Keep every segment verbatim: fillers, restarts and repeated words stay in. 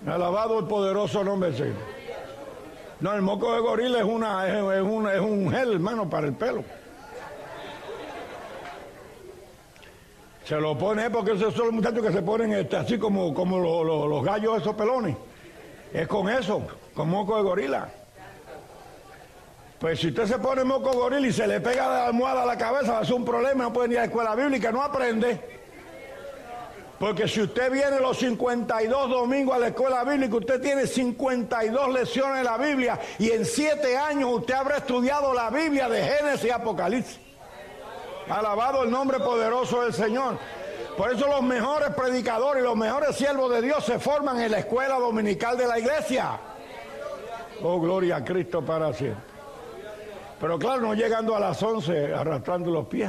Alabado el poderoso nombre del Señor. No, el moco de gorila es, una, es, es, un, es un gel, hermano, para el pelo. Se lo pone porque esos son los muchachos que se ponen este, así como, como lo, lo, los gallos esos pelones. Es con eso, con moco de gorila. Pues si usted se pone moco de gorila y se le pega la almohada a la cabeza, va a ser un problema, no puede ir a la escuela bíblica, no aprende. Porque si usted viene los cincuenta y dos domingos a la escuela bíblica, usted tiene cincuenta y dos lecciones de la Biblia y en siete años usted habrá estudiado la Biblia de Génesis y Apocalipsis. Alabado el nombre poderoso del Señor. Por eso los mejores predicadores y los mejores siervos de Dios se forman en la escuela dominical de la iglesia. Oh, gloria a Cristo para siempre. Pero claro, no llegando a las once arrastrando los pies.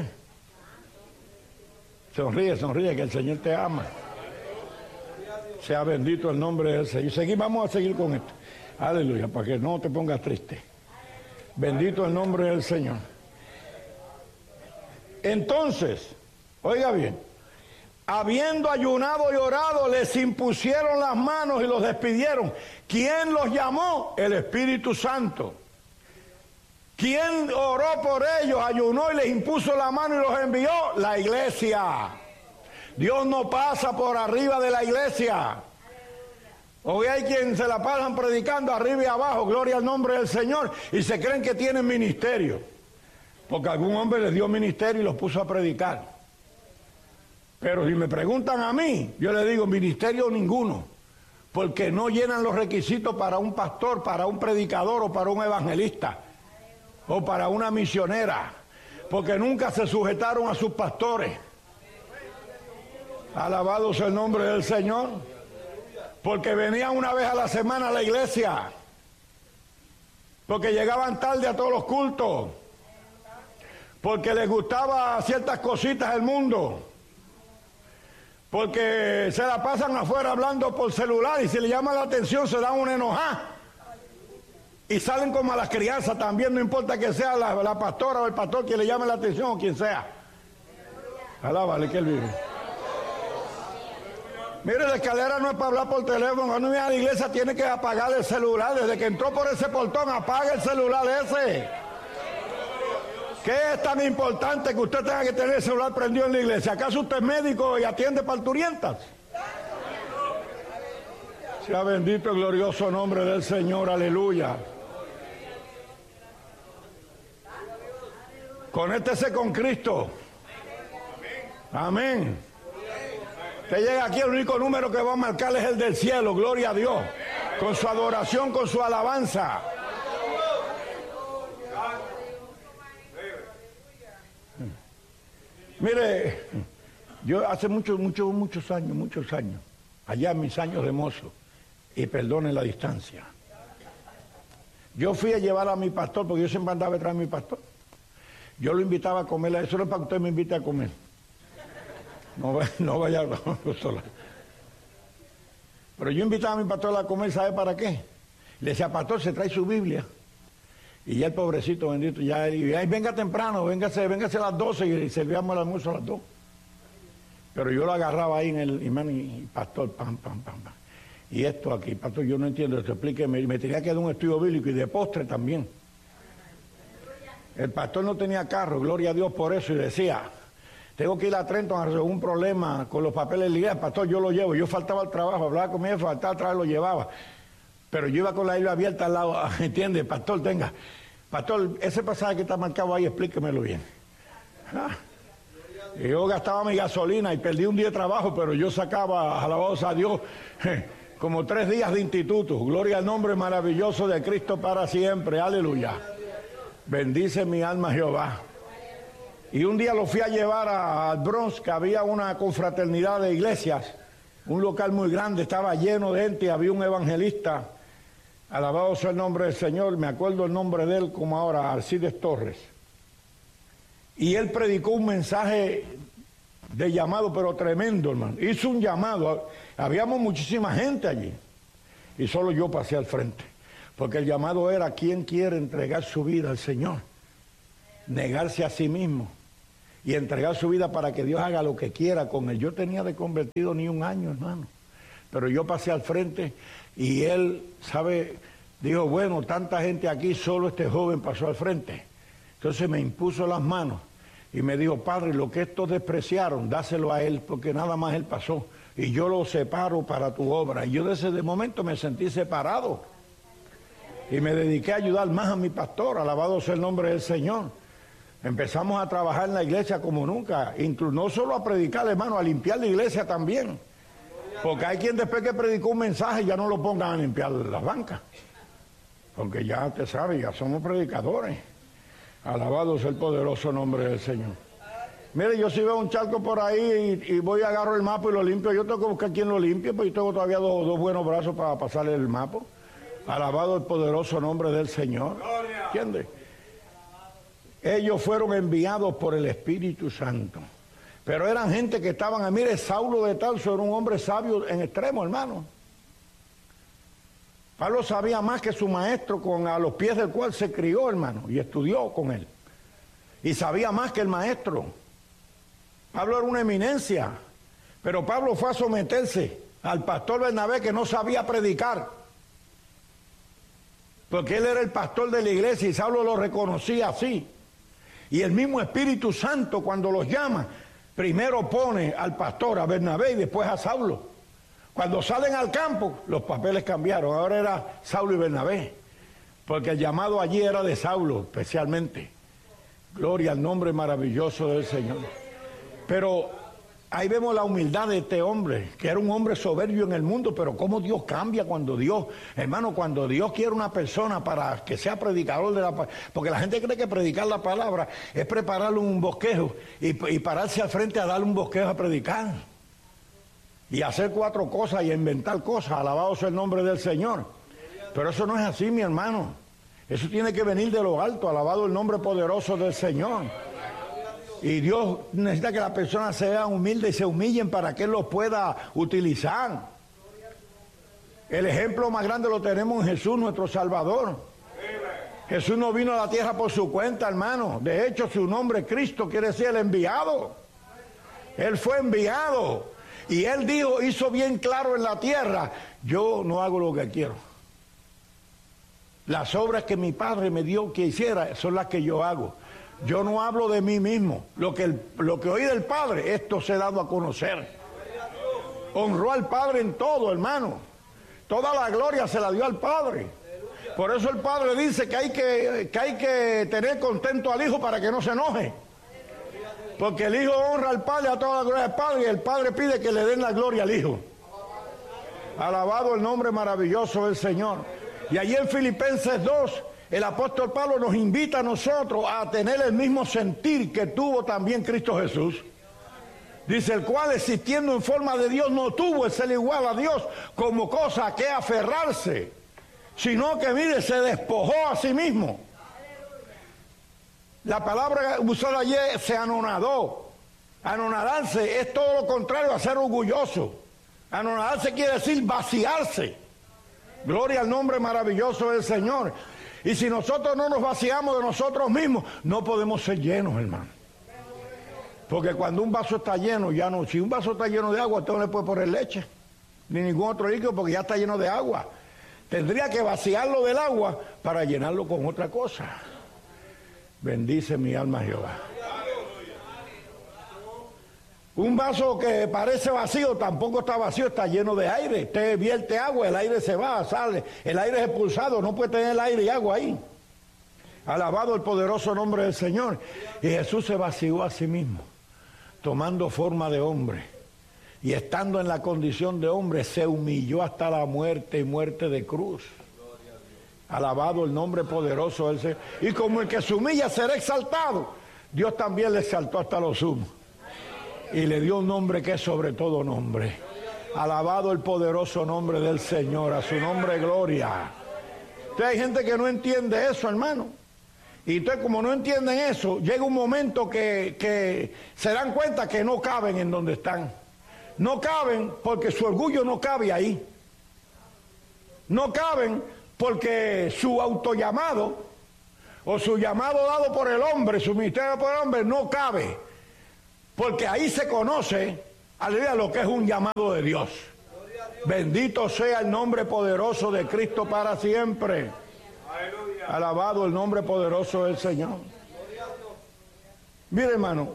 Sonríe, sonríe, que el Señor te ama. Sea bendito el nombre del Señor. Seguimos, vamos a seguir con esto. Aleluya, para que no te pongas triste. Bendito el nombre del Señor. Entonces, oiga bien, habiendo ayunado y orado, les impusieron las manos y los despidieron. ¿Quién los llamó? El Espíritu Santo. ¿Quién oró por ellos, ayunó y les impuso la mano y los envió? La iglesia. Dios no pasa por arriba de la iglesia. Hoy hay quien se la pasan predicando arriba y abajo, gloria al nombre del Señor, y se creen que tienen ministerio. Porque algún hombre les dio ministerio y los puso a predicar. Pero si me preguntan a mí, yo les digo ministerio ninguno. Porque no llenan los requisitos para un pastor, para un predicador o para un evangelista. O para una misionera, porque nunca se sujetaron a sus pastores. Alabado sea el nombre del Señor. Porque venían una vez a la semana a la iglesia, porque llegaban tarde a todos los cultos, porque les gustaba ciertas cositas del mundo, porque se la pasan afuera hablando por celular y si le llama la atención se dan una enojada. Y salen como a las crianzas también, no importa que sea la, la pastora o el pastor quien le llame la atención o quien sea. Alábale que él vive. Mire, la escalera no es para hablar por teléfono. Cuando viene a la iglesia tiene que apagar el celular. Desde que entró por ese portón, apaga el celular ese. ¿Qué es tan importante que usted tenga que tener el celular prendido en la iglesia? ¿Acaso usted es médico y atiende parturientas? Sea bendito el glorioso nombre del Señor, aleluya. Conéctese con Cristo. Amén. Usted llega aquí, el único número que va a marcar es el del cielo, gloria a Dios. Con su adoración, con su alabanza. Mire, yo hace muchos, muchos, muchos años, muchos años, allá en mis años de mozo, y perdonen la distancia, yo fui a llevar a mi pastor, porque yo siempre andaba detrás de mi pastor. Yo lo invitaba a comer, eso no es para que usted me invite a comer. No, no vaya a sola. Pero yo invitaba a mi pastor a comer, ¿sabe para qué? Le decía, pastor, se trae su Biblia. Y ya el pobrecito bendito, ya él, ay, venga temprano, véngase, véngase a las doce y servíamos el almuerzo a las dos. Pero yo lo agarraba ahí en el imán y pastor, pam, pam, pam, pam. Y esto aquí, pastor, yo no entiendo, esto explíqueme. Me tenía que dar un estudio bíblico y de postre también. El pastor no tenía carro, gloria a Dios por eso, y decía, tengo que ir a Trenton a resolver un problema con los papeles de la iglesia. Pastor, yo lo llevo, yo faltaba al trabajo, hablaba con él, faltaba atrás, lo llevaba. Pero yo iba con la Biblia abierta al lado, ¿entiende? Pastor, tenga, pastor, ese pasaje que está marcado ahí, explíquemelo bien. ¿Ah? Y yo gastaba mi gasolina y perdí un día de trabajo, pero yo sacaba, alabados a Dios, como tres días de instituto. Gloria al nombre maravilloso de Cristo para siempre, aleluya. Bendice mi alma Jehová. Y un día lo fui a llevar al Bronx, que había una confraternidad de iglesias, un local muy grande, estaba lleno de gente, había un evangelista, alabado sea el nombre del Señor, me acuerdo el nombre de él como ahora, Alcides Torres. Y él predicó un mensaje de llamado, pero tremendo, hermano. Hizo un llamado, habíamos muchísima gente allí, y solo yo pasé al frente. Porque el llamado era, ¿quién quiere entregar su vida al Señor? Negarse a sí mismo y entregar su vida para que Dios haga lo que quiera con él. Yo tenía de convertido ni un año, hermano. pero yo pasé al frente y él, ¿sabe? Dijo, bueno, tanta gente aquí, solo este joven pasó al frente. Entonces me impuso las manos y me dijo, padre, lo que estos despreciaron, dáselo a él, porque nada más él pasó. Y yo lo separo para tu obra. Y yo desde ese momento me sentí separado. Y me dediqué a ayudar más a mi pastor, alabado sea el nombre del Señor. Empezamos a trabajar en la iglesia como nunca, incluso no solo a predicar, hermano, a limpiar la iglesia también. Porque hay quien después que predicó un mensaje ya no lo pongan a limpiar las bancas. Porque ya te sabes, ya somos predicadores. Alabado sea el poderoso nombre del Señor. Mire, yo si veo un charco por ahí y, y voy a agarro el mapa y lo limpio, yo tengo que buscar quien lo limpie, pues yo tengo todavía dos, dos buenos brazos para pasarle el mapa. Alabado el poderoso nombre del Señor. ¿Entiendes? Ellos fueron enviados por el Espíritu Santo. Pero eran gente que estaban, mire, Saulo de Tarso era un hombre sabio en extremo, hermano. Pablo sabía más que su maestro, con, a los pies del cual se crió, hermano, y estudió con él. Y sabía más que el maestro. Pablo era una eminencia, pero Pablo fue a someterse al pastor Bernabé, que no sabía predicar. Porque él era el pastor de la iglesia y Saulo lo reconocía así. Y el mismo Espíritu Santo, cuando los llama, primero pone al pastor, a Bernabé, y después a Saulo. Cuando salen al campo, los papeles cambiaron. Ahora era Saulo y Bernabé. Porque el llamado allí era de Saulo, especialmente. Gloria al nombre maravilloso del Señor. Pero ahí vemos la humildad de este hombre, que era un hombre soberbio en el mundo, pero cómo Dios cambia cuando Dios, hermano, cuando Dios quiere una persona para que sea predicador de la palabra, porque la gente cree que predicar la palabra es prepararle un bosquejo y, y pararse al frente a darle un bosquejo a predicar. Y hacer cuatro cosas y inventar cosas, alabado sea el nombre del Señor. Pero eso no es así, mi hermano. Eso tiene que venir de lo alto, alabado el nombre poderoso del Señor. Y Dios necesita que las personas sean humildes y se humillen para que Él los pueda utilizar. El ejemplo más grande lo tenemos en Jesús, nuestro Salvador. Jesús no vino a la tierra por su cuenta, hermano. De hecho, su nombre, Cristo, quiere decir el enviado. Él fue enviado. Y Él dijo, hizo bien claro en la tierra, yo no hago lo que quiero. Las obras que mi Padre me dio que hiciera son las que yo hago. Yo no hablo de mí mismo. Lo que, el, lo que oí del Padre, esto se ha dado a conocer. Honró al Padre en todo, hermano. Toda la gloria se la dio al Padre. Por eso el Padre dice que hay que, que, hay que tener contento al Hijo para que no se enoje. Porque el Hijo honra al Padre, a toda la gloria del Padre, y el Padre pide que le den la gloria al Hijo. Alabado el nombre maravilloso del Señor. Y allí en Filipenses dos, el apóstol Pablo nos invita a nosotros a tener el mismo sentir que tuvo también Cristo Jesús. Dice, el cual existiendo en forma de Dios no tuvo el ser igual a Dios como cosa a que aferrarse, sino que, mire, se despojó a sí mismo. La palabra usada ayer, se anonadó. Anonadarse es todo lo contrario a ser orgulloso. Anonadarse quiere decir vaciarse. Gloria al nombre maravilloso del Señor. Y si nosotros no nos vaciamos de nosotros mismos, no podemos ser llenos, hermano. Porque cuando un vaso está lleno, ya no, si un vaso está lleno de agua, usted no le puede poner leche, ni ningún otro líquido, porque ya está lleno de agua. Tendría que vaciarlo del agua para llenarlo con otra cosa. Bendice mi alma Jehová. Un vaso que parece vacío tampoco está vacío, está lleno de aire. Usted vierte agua, el aire se va, sale, el aire es expulsado, no puede tener aire y agua ahí. Alabado el poderoso nombre del Señor. Y Jesús se vació a sí mismo, tomando forma de hombre. Y estando en la condición de hombre, se humilló hasta la muerte y muerte de cruz. Alabado el nombre poderoso del Señor. Y como el que se humilla será exaltado, Dios también le exaltó hasta lo sumo. Y le dio un nombre que es sobre todo nombre. Alabado el poderoso nombre del Señor, a su nombre gloria. Entonces hay gente que no entiende eso, hermano. Y entonces como no entienden eso, llega un momento que, que se dan cuenta que no caben en donde están. No caben porque su orgullo no cabe ahí. No caben porque su autollamado o su llamado dado por el hombre, su ministerio por el hombre, no cabe. Porque ahí se conoce, aleluya, lo que es un llamado de Dios. Bendito sea el nombre poderoso de Cristo para siempre. Alabado el nombre poderoso del Señor. Mire, hermano,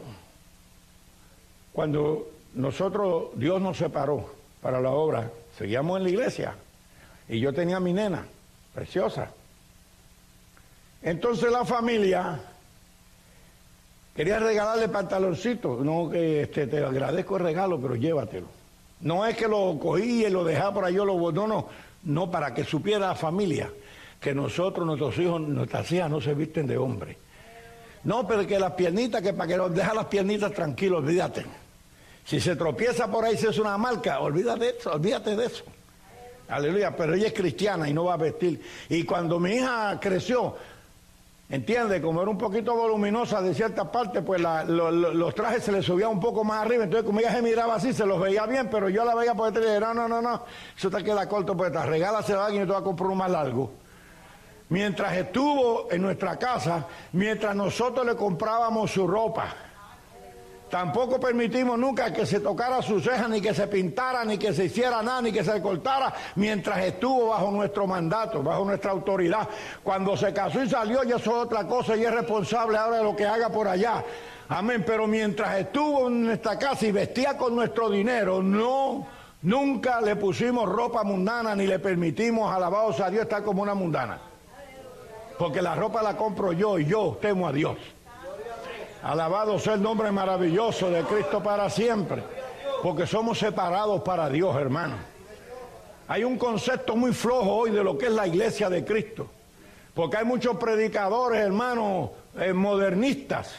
cuando nosotros, Dios nos separó para la obra, seguíamos en la iglesia y yo tenía a mi nena, preciosa. Entonces la familia quería regalarle pantaloncitos. No, que este, te agradezco el regalo, pero llévatelo. No es que lo cogí y lo dejaba por ahí, yo lo... No, no, no, para que supiera la familia que nosotros, nuestros hijos, nuestras hijas no se visten de hombre. No, pero que las piernitas, que para que nos deja las piernitas tranquilos, olvídate. Si se tropieza por ahí, si es una marca, olvídate de eso, olvídate de eso. Aleluya, pero ella es cristiana y no va a vestir. Y cuando mi hija creció, entiende, como era un poquito voluminosa de cierta parte, pues la, lo, lo, los trajes se le subían un poco más arriba, entonces como ella se miraba así, se los veía bien, pero yo la veía por detrás y dije, no, no, no, no, eso te queda corto por detrás, regálaselo a alguien y te va a comprar uno más largo. Mientras estuvo en nuestra casa, mientras nosotros le comprábamos su ropa, tampoco permitimos nunca que se tocara sus cejas, ni que se pintara, ni que se hiciera nada, ni que se cortara, mientras estuvo bajo nuestro mandato, bajo nuestra autoridad. Cuando se casó y salió, ya eso es otra cosa y es responsable ahora de lo que haga por allá. Amén, pero mientras estuvo en nuestra casa y vestía con nuestro dinero, no, nunca le pusimos ropa mundana, ni le permitimos, alabados a Dios, estar como una mundana. Porque la ropa la compro yo y yo temo a Dios. Alabado sea el nombre maravilloso de Cristo para siempre, porque somos separados para Dios, hermano. Hay un concepto muy flojo hoy de lo que es la iglesia de Cristo, porque hay muchos predicadores, hermanos, eh, modernistas.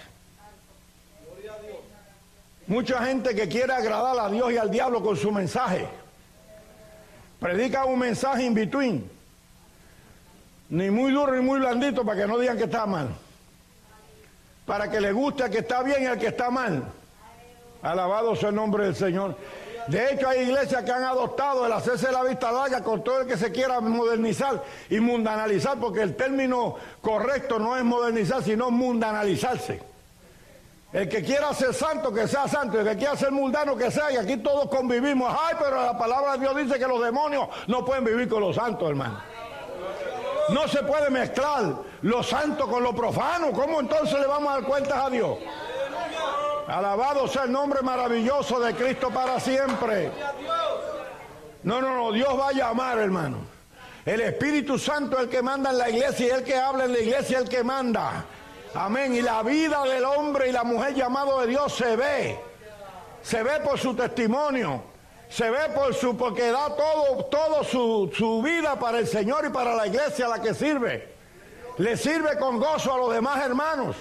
Mucha gente que quiere agradar a Dios y al diablo con su mensaje. Predica un mensaje in between, ni muy duro ni muy blandito para que no digan que está mal. Para que le guste al que está bien y al que está mal. Alabado sea el nombre del Señor. De hecho, hay iglesias que han adoptado el hacerse la vista larga con todo el que se quiera modernizar y mundanalizar, porque el término correcto no es modernizar, sino mundanalizarse. El que quiera ser santo, que sea santo. El que quiera ser mundano, que sea. Y aquí todos convivimos. Ay, pero la palabra de Dios dice que los demonios no pueden vivir con los santos, hermano. No se puede mezclar lo santo con lo profano. ¿Cómo entonces le vamos a dar cuentas a Dios? Alabado sea el nombre maravilloso de Cristo para siempre. No, no, no, Dios va a llamar, hermano. El Espíritu Santo es el que manda en la iglesia y el que habla en la iglesia es el que manda. Amén. Y la vida del hombre y la mujer llamado de Dios se ve. Se ve por su testimonio. Se ve por su, porque da todo, todo su, su vida para el Señor y para la iglesia a la que sirve. Le sirve con gozo a los demás hermanos.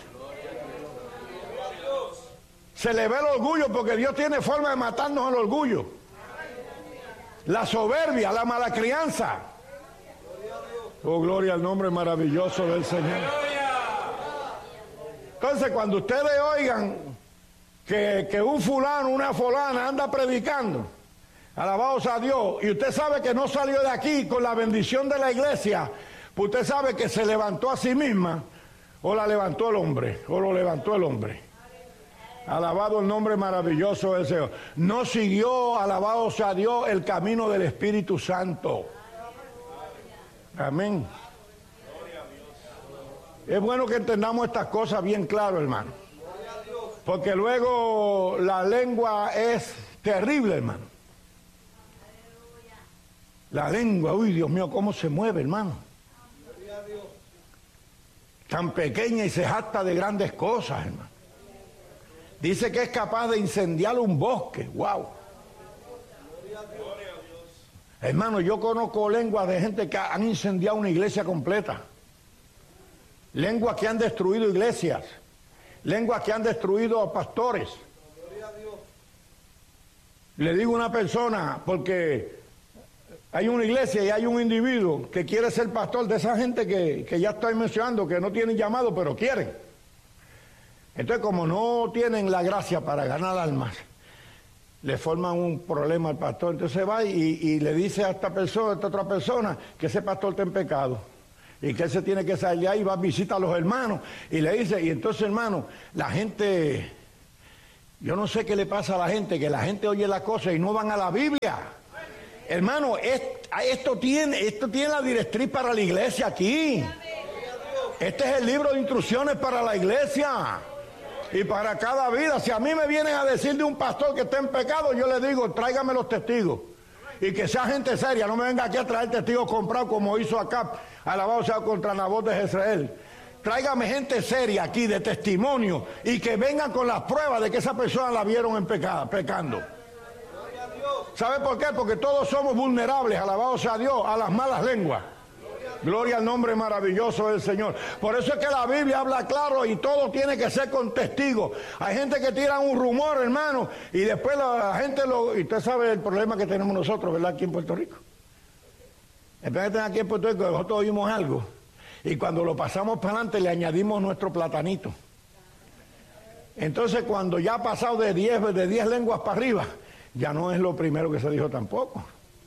Se le ve el orgullo porque Dios tiene forma de matarnos el orgullo. La soberbia, la mala crianza. Oh, gloria al nombre maravilloso del Señor. Entonces, cuando ustedes oigan que, que un fulano, una fulana anda predicando, alabados a Dios, y usted sabe que no salió de aquí con la bendición de la iglesia, pues usted sabe que se levantó a sí misma, o la levantó el hombre, o lo levantó el hombre. Alabado el nombre maravilloso del Señor. No siguió, alabados a Dios, el camino del Espíritu Santo. Amén. Es bueno que entendamos estas cosas bien claro, hermano. Porque luego la lengua es terrible, hermano. La lengua, uy, Dios mío, cómo se mueve, hermano. Tan pequeña y se jacta de grandes cosas, hermano. Dice que es capaz de incendiar un bosque, wow. Hermano, yo conozco lenguas de gente que han incendiado una iglesia completa. Lenguas que han destruido iglesias. Lenguas que han destruido a pastores. Le digo a una persona, porque hay una iglesia y hay un individuo que quiere ser pastor, de esa gente que, que ya estoy mencionando, que no tienen llamado, pero quieren. Entonces, como no tienen la gracia para ganar almas, le forman un problema al pastor. Entonces va y, y le dice a esta persona, a esta otra persona, que ese pastor está en pecado y que él se tiene que salir de ahí, va a visitar a los hermanos y le dice, y entonces, hermano, la gente, yo no sé qué le pasa a la gente, que la gente oye las cosas y no van a la Biblia. Hermano, esto tiene, esto tiene la directriz para la iglesia aquí. Este es el libro de instrucciones para la iglesia y para cada vida. Si a mí me vienen a decir de un pastor que está en pecado, yo le digo, tráigame los testigos. Y que sea gente seria, no me venga aquí a traer testigos comprados como hizo Acab, alabado sea, contra Nabot de Jezreel. Tráigame gente seria aquí de testimonio y que vengan con las pruebas de que esa persona la vieron en pecado, pecando. ¿Sabe por qué? Porque todos somos vulnerables, alabado sea Dios, a las malas lenguas. Gloria al nombre maravilloso del Señor. Por eso es que la Biblia habla claro y todo tiene que ser con testigos. Hay gente que tira un rumor, hermano, y después la, la gente lo... Y usted sabe el problema que tenemos nosotros, ¿verdad? Aquí en Puerto Rico. Entonces aquí en Puerto Rico nosotros oímos algo y cuando lo pasamos para adelante le añadimos nuestro platanito. Entonces cuando ya ha pasado de diez de diez lenguas para arriba, ya no es lo primero que se dijo tampoco.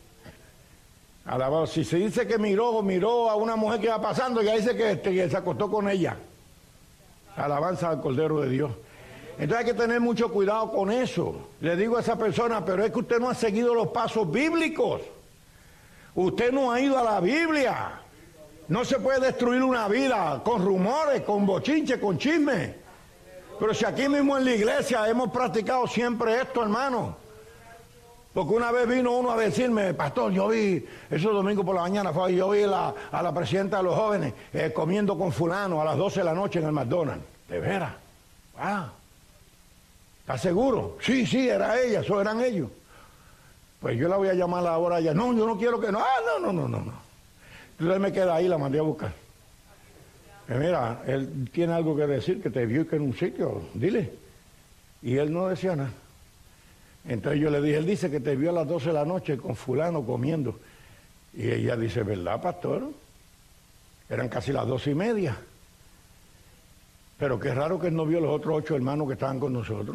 Alabado, si se dice que miró, miró a una mujer que iba pasando, ya dice que, que se acostó con ella. Alabanza al Cordero de Dios. Entonces hay que tener mucho cuidado con eso. Le digo a esa persona, pero es que usted no ha seguido los pasos bíblicos. Usted no ha ido a la Biblia. No se puede destruir una vida con rumores, con bochinche, con chisme. Pero si aquí mismo en la iglesia hemos practicado siempre esto, hermano. Porque una vez vino uno a decirme, pastor, yo vi, esos domingos por la mañana, fue, yo vi la, a la presidenta de los jóvenes eh, comiendo con fulano a las doce de la noche en el McDonald's. ¿De veras? Ah, ¿estás seguro? Sí, sí, era ella, eso eran ellos. Pues yo la voy a llamar ahora a ella. No, yo no quiero que no. Ah, no, no, no, no, no. Entonces me queda ahí, la mandé a buscar. Eh, mira, él tiene algo que decir, que te vio que en un sitio, dile. Y él no decía nada. Entonces yo le dije, él dice que te vio a las doce de la noche con fulano comiendo. Y ella dice, ¿verdad, pastor? Eran casi las doce y media. Pero qué raro que él no vio a los otros ocho hermanos que estaban con nosotros.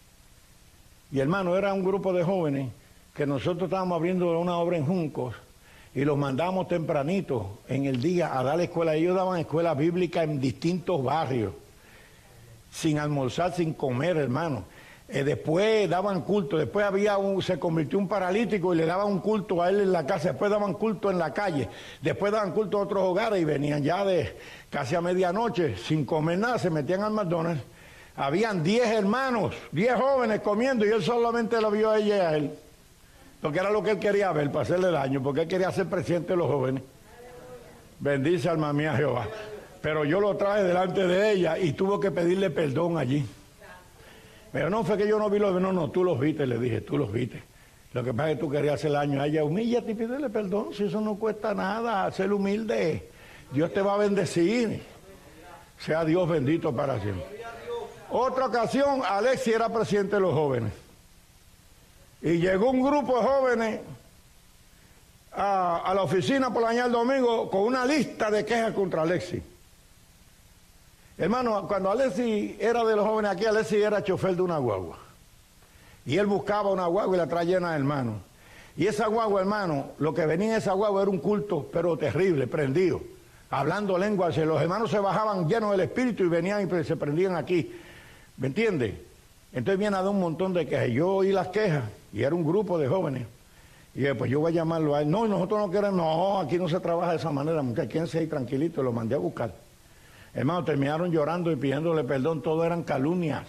Y hermano, era un grupo de jóvenes que nosotros estábamos abriendo una obra en Juncos y los mandábamos tempranito en el día a dar escuela. Ellos daban escuela bíblica en distintos barrios, sin almorzar, sin comer, hermano. Eh, después daban culto, después había un, se convirtió un paralítico y le daban un culto a él en la casa, después daban culto en la calle, después daban culto a otros hogares y venían ya de casi a medianoche sin comer nada, se metían al McDonald's. Habían diez hermanos, diez jóvenes comiendo y él solamente lo vio a ella y a él, porque era lo que él quería ver, para hacerle daño, porque él quería ser presidente de los jóvenes. Bendice alma mía Jehová. Pero yo lo traje delante de ella y tuvo que pedirle perdón allí. Pero no fue que yo no vi los, no, no, tú los viste, le dije, tú los viste. Lo que pasa es que tú querías hacer daño a ella, humíllate y pídele perdón, si eso no cuesta nada, ser humilde. Dios te va a bendecir. Sea Dios bendito para siempre. Otra ocasión, Alexis era presidente de los jóvenes. Y llegó un grupo de jóvenes a, a la oficina por la mañana del domingo con una lista de quejas contra Alexis. Hermano, cuando Alexis era de los jóvenes aquí, Alexis era chofer de una guagua. Y él buscaba una guagua y la traía llena de hermanos. Y esa guagua, hermano, lo que venía en esa guagua era un culto, pero terrible, prendido. Hablando lenguas, los hermanos se bajaban llenos del espíritu y venían y se prendían aquí. ¿Me entiendes? Entonces viene a dar un montón de quejas. Yo oí las quejas y era un grupo de jóvenes. Y dije, pues yo voy a llamarlo a él. No, nosotros no queremos, no, aquí no se trabaja de esa manera, muchachos, quédense ahí tranquilitos, lo mandé a buscar. Hermano, terminaron llorando y pidiéndole perdón, todo eran calumnias.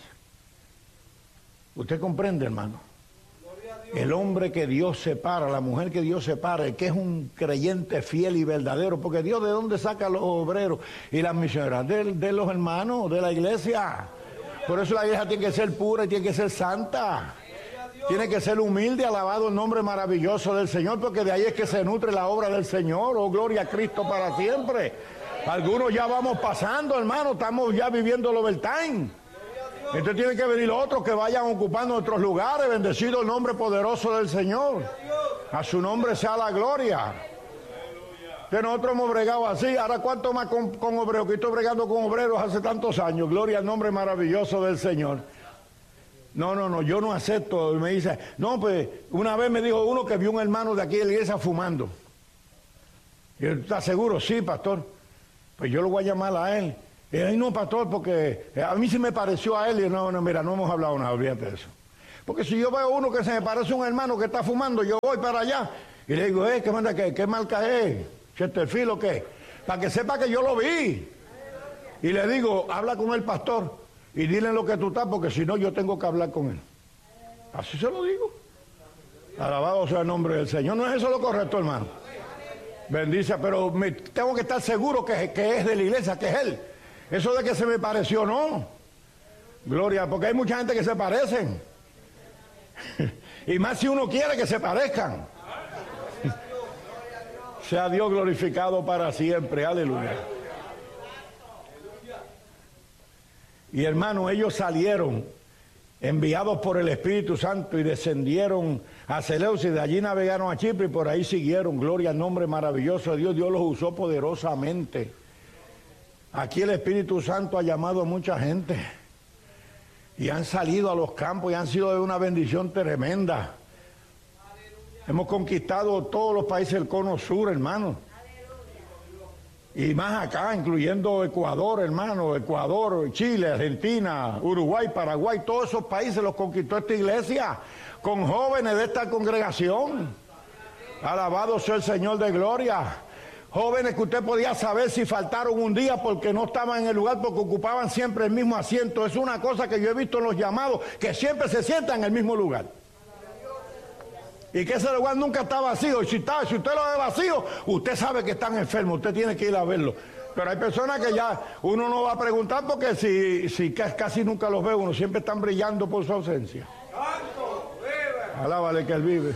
¿Usted comprende, hermano? El hombre que Dios separa, la mujer que Dios separa, el que es un creyente fiel y verdadero, porque Dios ¿de dónde saca a los obreros y las misioneras? De, de los hermanos, de la iglesia. Por eso la iglesia tiene que ser pura y tiene que ser santa. Tiene que ser humilde, alabado el nombre maravilloso del Señor, porque de ahí es que se nutre la obra del Señor. Oh, gloria a Cristo para siempre. Algunos ya vamos pasando, hermano, estamos ya viviendo el overtime. Entonces tienen que venir otros que vayan ocupando otros lugares, bendecido el nombre poderoso del Señor. A su nombre sea la gloria. Que nosotros hemos bregado así, ahora cuánto más con, con obreros, que estoy bregando con obreros hace tantos años, gloria al nombre maravilloso del Señor. No, no, no, yo no acepto, me dice, no, pues una vez me dijo uno que vio un hermano de aquí de la iglesia fumando. Y él, ¿está seguro? Sí, pastor. Pues yo lo voy a llamar a él. Y él, no, pastor, porque a mí sí me pareció a él. Y no, no, mira, no hemos hablado nada, olvídate de eso. Porque si yo veo uno que se me parece a un hermano que está fumando, yo voy para allá Y le digo, eh, ¿qué manda qué? ¿Qué marca es? ¿Chesterfield o qué? Para que sepa que yo lo vi. Y le digo, habla con el pastor y dile lo que tú estás, porque si no yo tengo que hablar con él. Así se lo digo. Alabado sea el nombre del Señor. No es eso lo correcto, hermano. Bendice, pero me, tengo que estar seguro que, que es de la iglesia, que es él. Eso de que se me pareció, no. Gloria, porque hay mucha gente que se parecen. Y más si uno quiere que se parezcan. Sea Dios glorificado para siempre. Aleluya. Y hermano, ellos salieron enviados por el Espíritu Santo y descendieron a Seleucia y de allí navegaron a Chipre y por ahí siguieron. Gloria al nombre maravilloso de Dios. Dios los usó poderosamente. Aquí el Espíritu Santo ha llamado a mucha gente y han salido a los campos y han sido de una bendición tremenda. Hemos conquistado todos los países del cono sur, hermano. Y más acá, incluyendo Ecuador, hermano, Ecuador, Chile, Argentina, Uruguay, Paraguay, todos esos países los conquistó esta iglesia con jóvenes de esta congregación. Alabado sea el Señor de gloria. Jóvenes que usted podía saber si faltaron un día porque no estaban en el lugar, porque ocupaban siempre el mismo asiento. Es una cosa que yo he visto en los llamados, que siempre se sientan en el mismo lugar. Y que ese lugar nunca está vacío. Y si, está, si usted lo ve vacío, usted sabe que están enfermos, usted tiene que ir a verlo. Pero hay personas que ya uno no va a preguntar porque si, si casi nunca los ve, uno siempre están brillando por su ausencia. Alábale que él vive.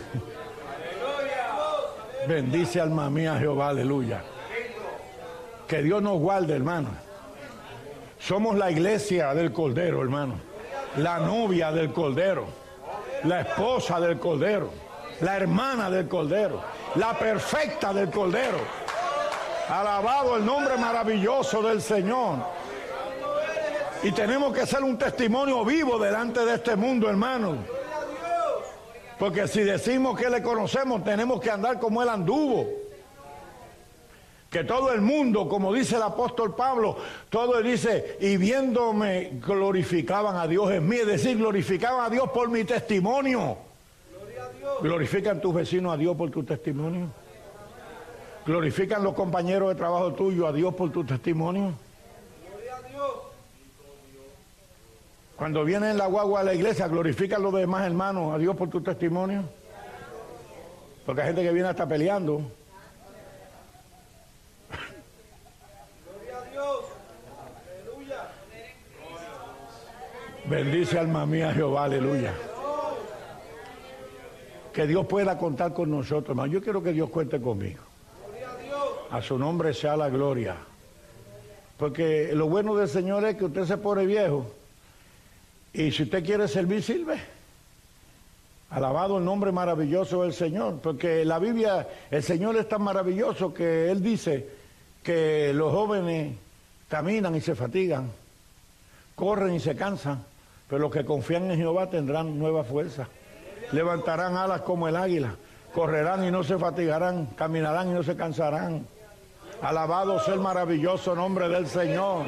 Bendice alma mía Jehová, aleluya. Que Dios nos guarde, hermano. Somos la iglesia del Cordero, hermano. La novia del Cordero. La esposa del Cordero. La hermana del Cordero, la perfecta del Cordero. Alabado el nombre maravilloso del Señor. Y tenemos que ser un testimonio vivo delante de este mundo, hermano. Porque si decimos que le conocemos, tenemos que andar como él anduvo. Que todo el mundo, como dice el apóstol Pablo, todo él dice, y viéndome glorificaban a Dios en mí, es decir, glorificaban a Dios por mi testimonio. ¿Glorifican tus vecinos a Dios por tu testimonio? ¿Glorifican los compañeros de trabajo tuyo a Dios por tu testimonio? Cuando vienen en la guagua a la iglesia, ¿glorifican los demás hermanos a Dios por tu testimonio? Porque hay gente que viene hasta peleando. Bendice alma mía Jehová, aleluya. Que Dios pueda contar con nosotros, hermano. Yo quiero que Dios cuente conmigo. A su nombre sea la gloria. Porque lo bueno del Señor es que usted se pone viejo y si usted quiere servir, sirve. Alabado el nombre maravilloso del Señor. Porque la Biblia, el Señor es tan maravilloso que Él dice que los jóvenes caminan y se fatigan, corren y se cansan, pero los que confían en Jehová tendrán nueva fuerza. Levantarán alas como el águila, correrán y no se fatigarán, caminarán y no se cansarán. Alabado sea el maravilloso nombre del Señor.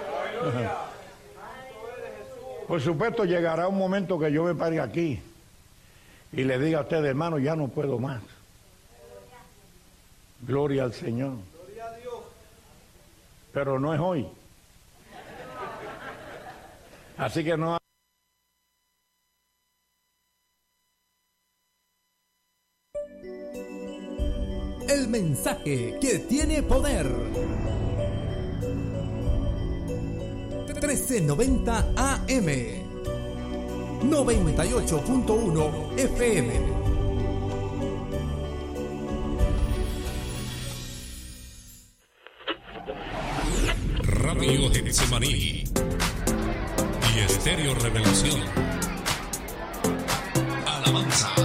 Por supuesto, llegará un momento que yo me pare aquí y le diga a usted, hermano, ya no puedo más. Gloria al Señor. Pero no es hoy. Así que no. El mensaje que tiene poder. trece noventa A M, noventa y ocho punto uno F M. Radio Getsemaní y Estéreo Revelación. Alabanza.